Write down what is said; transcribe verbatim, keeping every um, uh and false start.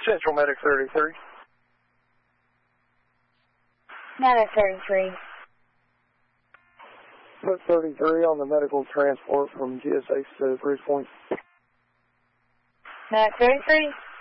Central Medic thirty-three. Medic thirty-three. Put thirty-three on the medical transport from G S H to Bridgepoint. Medic thirty-three.